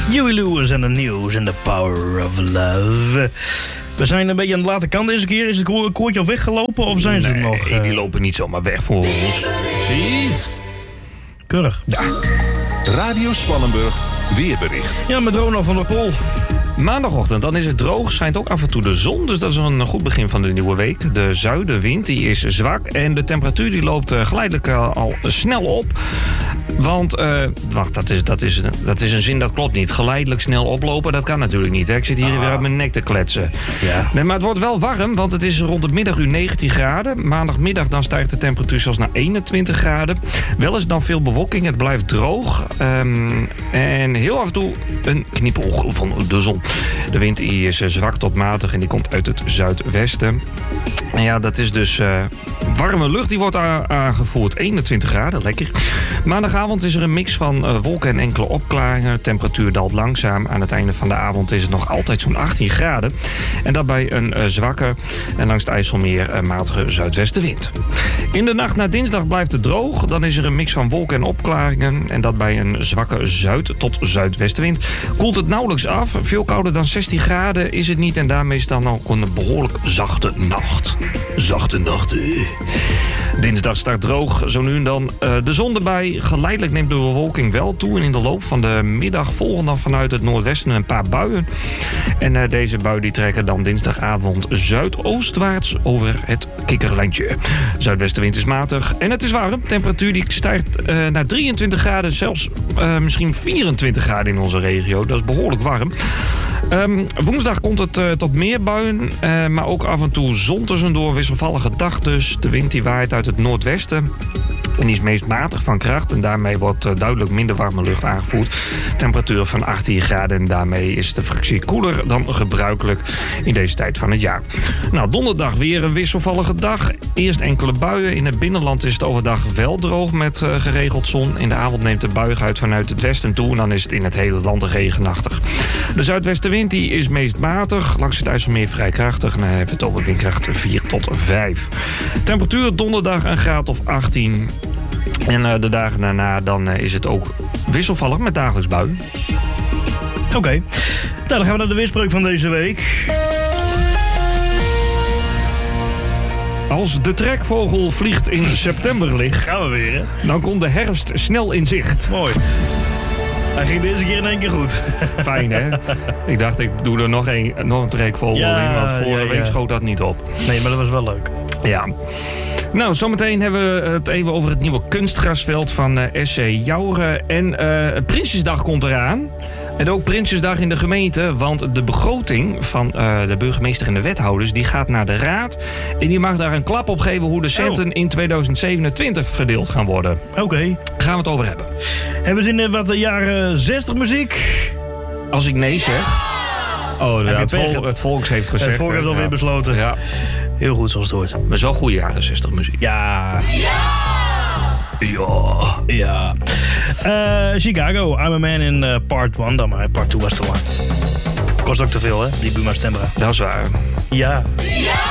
Huey Lewis en de News en The Power of Love. We zijn een beetje aan de late kant deze keer. Is het koortje al weggelopen of zijn ze er nog? Nee, die lopen niet zomaar weg voor ons. Zie? Keurig. Ja. Radio Spannenburg, weerbericht. Ja, met Ronald van der Pol. Maandagochtend, dan is het droog, schijnt ook af en toe de zon. Dus dat is een goed begin van de nieuwe week. De zuidenwind die is zwak en de temperatuur die loopt geleidelijk al snel op. Want, wacht, dat is een zin dat klopt niet. Geleidelijk snel oplopen, dat kan natuurlijk niet. Hè? Ik zit hier weer uit mijn nek te kletsen. Ja. Nee, maar het wordt wel warm, want het is rond het middaguur 19 graden. Maandagmiddag dan stijgt de temperatuur zelfs naar 21 graden. Wel is dan veel bewolking, het blijft droog. En heel af en toe een knipoog van de zon. De wind is zwak tot matig en die komt uit het zuidwesten. En ja, dat is dus warme lucht, die wordt aangevoerd. 21 graden, lekker. Maandagavond is er een mix van wolken en enkele opklaringen. Temperatuur daalt langzaam. Aan het einde van de avond is het nog altijd zo'n 18 graden. En daarbij een zwakke en langs het IJsselmeer matige zuidwestenwind. In de nacht naar dinsdag blijft het droog. Dan is er een mix van wolken en opklaringen. En dat bij een zwakke zuid- tot zuidwestenwind. Koelt het nauwelijks af. Veel kouder dan 16 graden is het niet. En daarmee is dan ook een behoorlijk zachte nacht. Zachte nachten. Dinsdag start droog, zo nu en dan de zon erbij. Geleidelijk neemt de bewolking wel toe. En in de loop van de middag volgen dan vanuit het noordwesten een paar buien. En deze buien die trekken dan dinsdagavond zuidoostwaarts over het kikkerlijntje. Zuidwestenwind is matig en het is warm. Temperatuur die stijgt naar 23 graden, zelfs misschien 24 graden in onze regio. Dat is behoorlijk warm. Woensdag komt het tot meer buien, maar ook af en toe zon tussendoor. Wisselvallige dag dus. De wind die waait uit het noordwesten. En die is meest matig van kracht. En daarmee wordt duidelijk minder warme lucht aangevoerd. Temperatuur van 18 graden. En daarmee is de fractie koeler dan gebruikelijk in deze tijd van het jaar. Nou, donderdag weer een wisselvallige dag. Eerst enkele buien. In het binnenland is het overdag wel droog met geregeld zon. In de avond neemt de buig uit vanuit het westen toe. En dan is het in het hele land regenachtig. De zuidwestenwind die is meest matig. Langs het IJsselmeer vrij krachtig. En dan hebben we het over windkracht 4 tot 5. Temperatuur donderdag een graad of 18. En de dagen daarna dan is het ook wisselvallig met dagelijks buien. Oké. Nou, dan gaan we naar de weerspreuk van deze week. Als de trekvogel vliegt in septemberlicht, Gaan we weer, hè? dan komt de herfst snel in zicht. Mooi. Hij ging deze keer in één keer goed. Fijn, hè? Ik dacht, ik doe er nog een trekvogel in, want vorige week schoot dat niet op. Nee, maar dat was wel leuk. Ja. Nou, zometeen hebben we het even over het nieuwe kunstgrasveld van SC Jouren. En Prinsjesdag komt eraan. En ook Prinsjesdag in de gemeente, want de begroting van de burgemeester en de wethouders die gaat naar de raad. En die mag daar een klap op geven hoe de centen in 2027 verdeeld gaan worden. Oké. Gaan we het over hebben. Hebben we zin in wat jaren 60 muziek? Als ik nee zeg... Oh, ja, het volks heeft gezegd. Het volk heeft alweer besloten. Ja. Heel goed zoals het hoort. Maar het is wel goede jaren 60 muziek. Ja. Ja. Chicago, I'm a Man in part 1. Dan maar part 2 was te lang. Kost ook te veel, hè? Die Buma Stemra. Dat is waar. Ja.